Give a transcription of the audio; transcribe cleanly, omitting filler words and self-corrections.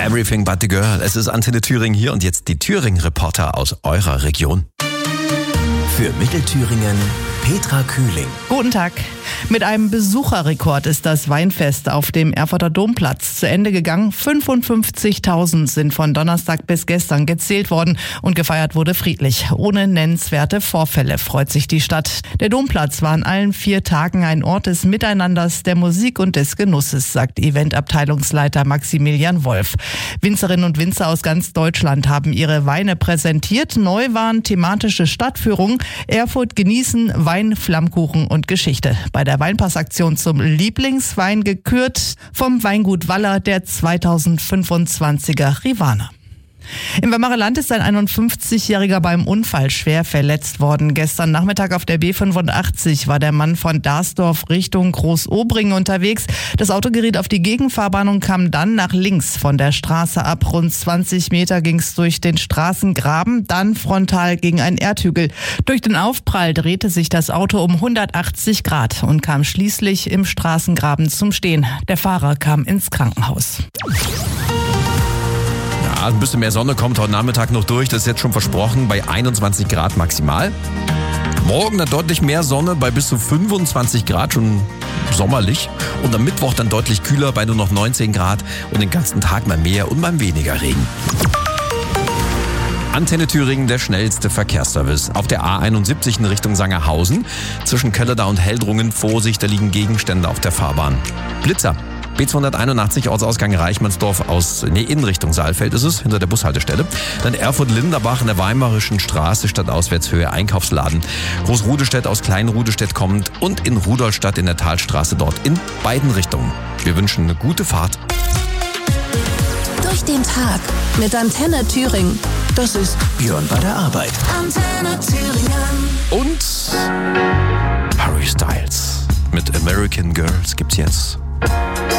Everything but the girl. Es ist Antenne Thüringen hier und jetzt die Thüringen-Reporter aus eurer Region. Für Mittelthüringen Petra Kühling. Guten Tag. Mit einem Besucherrekord ist das Weinfest auf dem Erfurter Domplatz zu Ende gegangen. 55.000 sind von Donnerstag bis gestern gezählt worden und gefeiert wurde friedlich. Ohne nennenswerte Vorfälle freut sich die Stadt. Der Domplatz war an allen 4 Tagen ein Ort des Miteinanders, der Musik und des Genusses, sagt Eventabteilungsleiter Maximilian Wolf. Winzerinnen und Winzer aus ganz Deutschland haben ihre Weine präsentiert. Neu waren thematische Stadtführungen, Erfurt genießen, Wein, Flammkuchen und Geschichte. Bei der Weinpassaktion zum Lieblingswein gekürt vom Weingut Waller der 2025er Rivaner. Im Weimarer Land ist ein 51-Jähriger beim Unfall schwer verletzt worden. Gestern Nachmittag auf der B85 war der Mann von Darsdorf Richtung Großobringen unterwegs. Das Auto geriet auf die Gegenfahrbahn und kam dann nach links von der Straße ab. Rund 20 Meter ging es durch den Straßengraben, dann frontal gegen einen Erdhügel. Durch den Aufprall drehte sich das Auto um 180 Grad und kam schließlich im Straßengraben zum Stehen. Der Fahrer kam ins Krankenhaus. Ein bisschen mehr Sonne kommt heute Nachmittag noch durch, das ist jetzt schon versprochen, bei 21 Grad maximal. Morgen dann deutlich mehr Sonne bei bis zu 25 Grad, schon sommerlich. Und am Mittwoch dann deutlich kühler bei nur noch 19 Grad und den ganzen Tag mal mehr und mal weniger Regen. Antenne Thüringen, der schnellste Verkehrsservice. Auf der A71 in Richtung Sangerhausen. Zwischen Kölleda und Heldrungen, Vorsicht, da liegen Gegenstände auf der Fahrbahn. Blitzer. B281 Ortsausgang Reichmannsdorf in Richtung Saalfeld ist es, hinter der Bushaltestelle. Dann Erfurt-Linderbach in der Weimarischen Straße, Stadtauswärtshöhe Einkaufsladen. Großrudestedt aus Kleinrudestedt kommt und in Rudolstadt in der Talstraße dort in beiden Richtungen. Wir wünschen eine gute Fahrt. Durch den Tag mit Antenne Thüringen. Das ist Björn bei der Arbeit. Antenne Thüringen. Und Harry Styles mit American Girls gibt's jetzt.